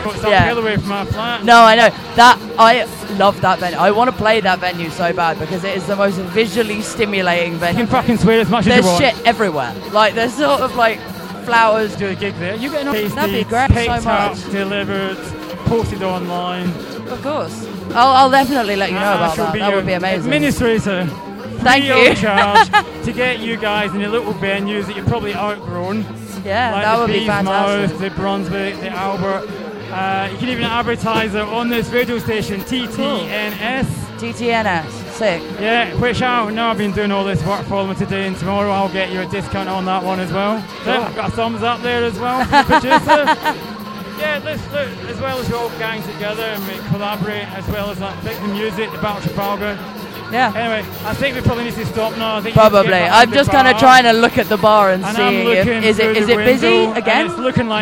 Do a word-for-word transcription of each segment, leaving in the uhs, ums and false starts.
foot's that Yeah. hill away from our flat. No, I know. That I love that venue. I want to play that venue so bad because it is the most visually stimulating You venue. can fucking swear as much There's as you want. shit everywhere. Like there's sort of like flowers. Do a gig there. You get enough That'd be tasties, great so picked much. up, delivered, posted online. Of course. I'll, I'll definitely let you know I about shall that. Be That your would be amazing. Administrator. Thank free you. of charge to get you guys in your little venues that you've probably outgrown. Yeah, like that the would be Bees fantastic. Mouth, the Brunswick, the Albert. Uh, you can even advertise it on this radio station, T T N S. T T N S, sick. Yeah, which I know I've been doing all this work for them today, and tomorrow I'll get you a discount on that one as well. Cool. Yeah, I've got a thumbs up there as well from the producer. Yeah, let's look, as well as we all gang together and we collaborate, as well as that, pick the music, the Battle Trafalgar. Yeah. Anyway, I think we probably need to stop now. I think you need to Probably. get back I'm to just the kind of bar. trying to look at the bar and, And see I'm if looking is it through is the it busy window, again? And it's looking like,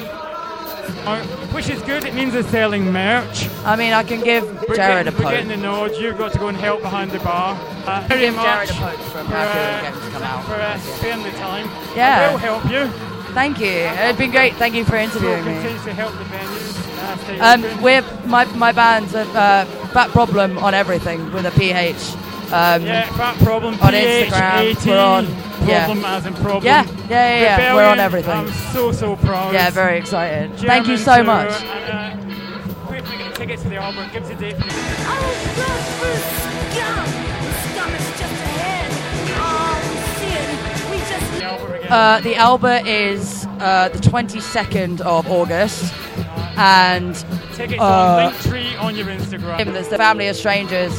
uh, which is good. It means they're selling merch. I mean, I can give We're Jared getting, a we're getting poke. the nod. You've got to go and help behind the bar. Uh, very Give much Jared a poke from for, Mercury uh, Games to come out. for uh, sparing the time. Yeah. I will help you. Thank you. It's been great. Thank you for So interviewing me. continue to help the venues. Uh, stay Um, open. we're my my band's a uh, Fat Problem on everything with a P H. Um, yeah, Fat Problem. on P H Instagram, eighty, we're on- yeah. Problem as in problem. Yeah, yeah, yeah, yeah. Rebellion, We're on everything. I'm so, so proud. Yeah, very excited. German Thank you so tour, much. And, uh, quickly get tickets to the album. Give us a date. Oh, God, for scum! Scum is just ahead. Oh, sin. We just... The album again. Uh, the Alba is uh, the twenty-second of August, and Tickets uh, on Linktree on your Instagram. there's the Family of Strangers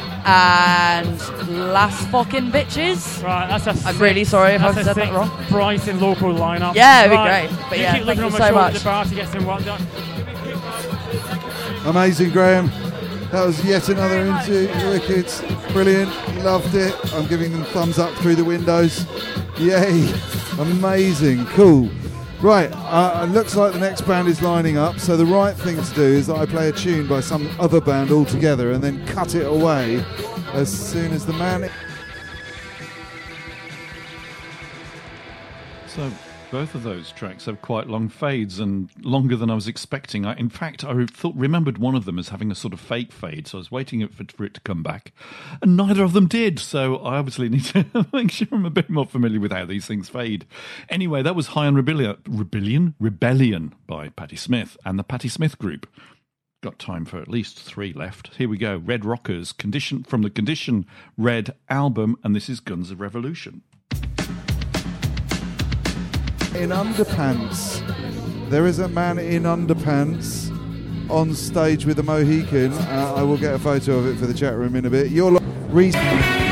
and Last Fucking Bitches. Right, that's a I'm sick- really sorry if that's I've a said that sick wrong. Price and local lineup. Yeah, it'd be Right, great. But you yeah, keep thank looking you on my so shoulder much. at the bar to get some work done. Amazing, Graham. That was yet another interview. Wicked. Brilliant. Loved it. I'm giving them thumbs up through the windows. Yay. Amazing. Cool. Right. Uh, it looks like the next band is lining up. So the right thing to do is that I play a tune by some other band altogether and then cut it away as soon as the man... So both of those tracks have quite long fades and longer than I was expecting. I, in fact, I thought remembered one of them as having a sort of fake fade, so I was waiting for, for it to come back, and neither of them did. So I obviously need to make sure I'm a bit more familiar with how these things fade. Anyway, that was High on Rebellion, Rebellion, Rebellion by Patti Smith and the Patti Smith Group. Got time for at least three left. Here we go. Red Rockers, Condition from the Condition Red album, and this is Guns of Revolution. In underpants. There is a man in underpants on stage with a Mohican. Uh, I will get a photo of it for the chat room in a bit. You're lo- re-